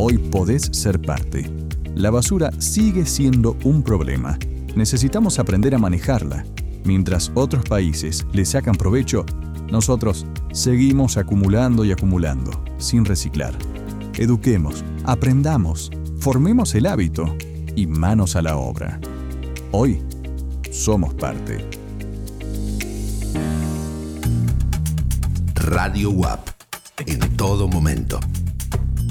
Hoy podés ser parte. La basura sigue siendo un problema. Necesitamos aprender a manejarla. Mientras otros países le sacan provecho, nosotros seguimos acumulando y acumulando, sin reciclar. Eduquemos, aprendamos, formemos el hábito y manos a la obra. Hoy somos parte. Radio UAP, en todo momento.